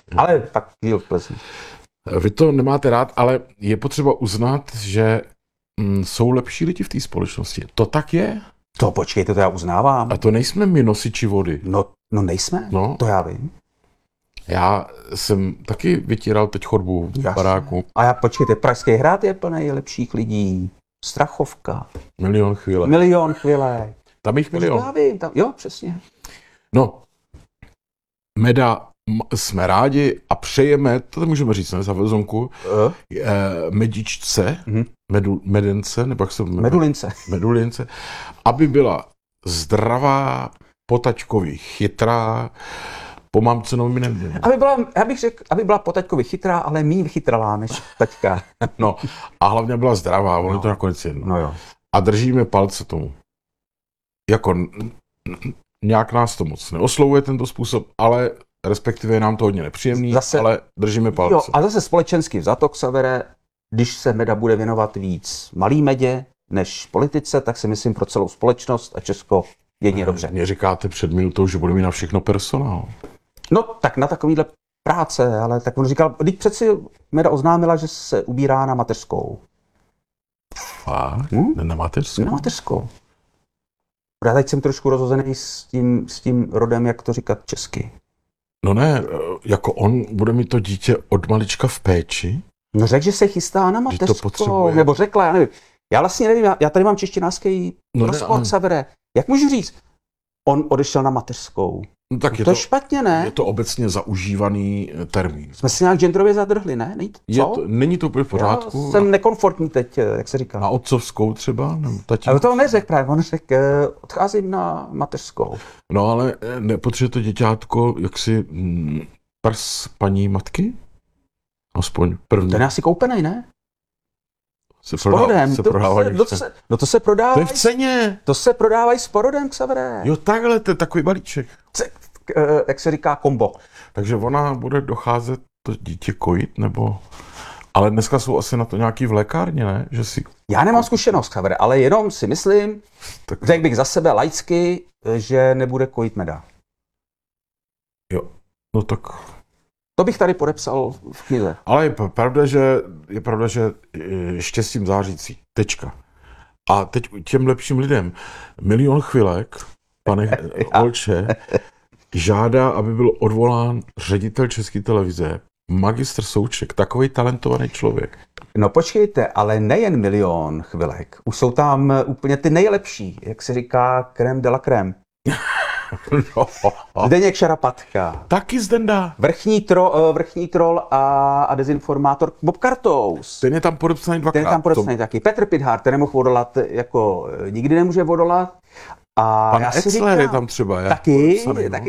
Ale tak žil v Plzni. Vy to nemáte rád, ale je potřeba uznat, že jsou lepší lidi v té společnosti. To tak je? To počkejte, to já uznávám. A to nejsme my nosiči vody. No nejsme, No. To já vím. Já jsem taky vytíral teď chodbu v baráku. A já počkejte, Pražský hrad je plný lepších lidí. Strachovka. Milion chvíle. Milion chvíle. Tam jich milion. Já vím, jo, přesně. No, Meda jsme rádi a přejeme, to můžeme říct, ne, za vezonku, medičce, medence, nebo jak se Medulince, aby byla zdravá, potačkově chytrá, po mamce nominem. Já bych řekl, aby byla po taťkovi chytrá, ale míň chytralá než taťka. No, a hlavně byla zdravá, ono je to nakonec jedno. No jo. A držíme palce tomu. Jako nějak nás to moc neoslovuje tento způsob, ale respektive je nám to hodně nepříjemný, ale držíme palce. Jo, a zase společensky vzato, Xavere, když se Meda bude věnovat víc malý Medě než politice, tak si myslím pro celou společnost a Česko jedině dobře. Mě říkáte před minutou, že bude mít na všechno personál. No tak na takovýhle práce, ale tak on říkal, teď přeci Meda oznámila, že se ubírá na mateřskou. Fakt? Na mateřskou? Na mateřskou. Já teď jsem trošku rozhozený s tím rodem, jak to říkat česky. No ne, jako on bude mít to dítě od malička v péči? No řekl, že se chystá na mateřskou, nebo řekla, já nevím. Já vlastně nevím, já tady mám češtinářský rozpor, Xavere. Jak můžu říct? On odešel na mateřskou. No, tak to je špatně, ne? Je to obecně zaužívaný termín. Jsme si nějak genderově zadrhli, ne? Není to úplně v pořádku. Já jsem nekomfortní teď, jak se říká. Na otcovskou třeba? Ale to on neřekl právě, on řekl, odcházím na mateřskou. No ale nepotřebuje to děťátko jaksi prs paní matky? Aspoň první. Ten je asi koupenej, ne? S porodem. To se prodává. To je v ceně. To se prodávají s porodem, Xavere. Jo, takhle, to je takový balíček. Jak se říká, kombo. Takže ona bude docházet to dítě kojit, nebo... Ale dneska jsou asi na to nějaký v lékárně, ne? Že si... Já nemám zkušenost, Xavere, ale jenom si myslím, řekl bych za sebe laicky, že nebude kojit Meda. Jo, no tak... To bych tady podepsal v knize. Ale je pravda, že štěstím zářící. Tečka. A teď těm lepším lidem. Milion chvilek, pane Olče, žádá, aby byl odvolán ředitel České televize, magistr Souček, takový talentovaný člověk. No počkejte, ale nejen milion chvilek. Už jsou tam úplně ty nejlepší, jak se říká, crème de la crème. No. Zdeněk Šarapatka. Taky Zdenda. Vrchní troll a dezinformátor Bob Kartous. Ten je tam podepsaný dvakrát. Ten je tam podepsaný taky. Petr Pithart, ten nemohl odolat, jako nikdy nemůže odolat. A pan Etzler je tam třeba. Taky.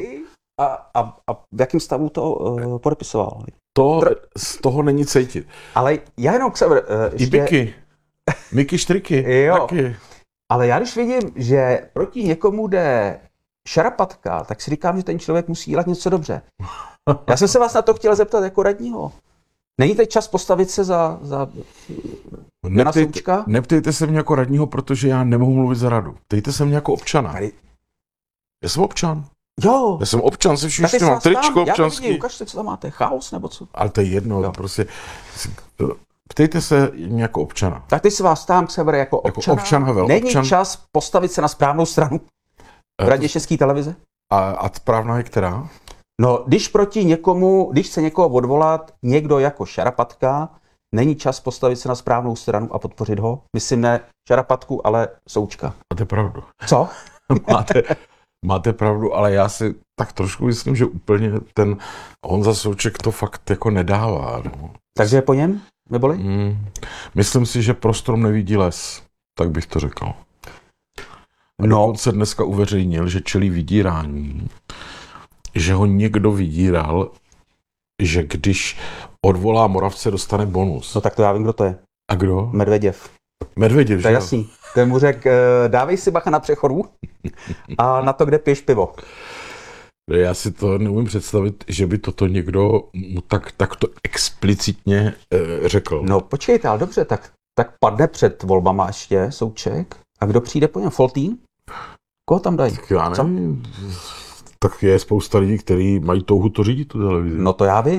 A v jakém stavu to podepisoval? Z toho není cítit. Ale já jenom I Biky. Miky Štriky. Jo. Taky. Ale já když vidím, že proti někomu jde Šarapatka, tak si říkám, že ten člověk musí dělat něco dobře. Já jsem se vás na to chtěl zeptat jako radního. Není teď čas postavit se za Jana Součka? Neptejte se mě jako radního, protože já nemohu mluvit za radu. Ptejte se mě jako občana. Já jsem občan. Jo. Já jsem občan, se všichni mám tričko občanský. Já ukažte, co tam máte. Chaos nebo co? Ale to je jedno, jo. Prostě. Ptejte se mě jako občana. Tak teď se vás ptám, Xavere, jako občana. Není čas postavit se na správnou stranu v Radě České televize? A správná je která? No, když chce někoho odvolat někdo jako Šarapatka, není čas postavit se na správnou stranu a podpořit ho? Myslím ne Šarapatku, ale Součka. Máte pravdu. Co? Máte pravdu, ale já si tak trošku myslím, že úplně ten Honza Souček to fakt jako nedává. No. Takže je po něm? Neboli? Myslím si, že pro strom nevidí les, tak bych to řekl. Dokonce dneska uveřejnil, že čelí vydírání, že ho někdo vydíral, že když odvolá Moravce, dostane bonus. No tak to já vím, kdo to je. A kdo? Medveděv. Medveděv, to je jasný. Ten mu řekl, dávej si bacha na přechodu a na to, kde piješ pivo. Já si to neumím představit, že by toto někdo mu takto explicitně řekl. No počkejte, ale dobře, tak padne před volbama ještě Souček. A kdo přijde po něm? Foltín? Koho tam dají? Tak já nevím. Tak je spousta lidí, kteří mají touhu to řídit, tu televizi. No to já vím.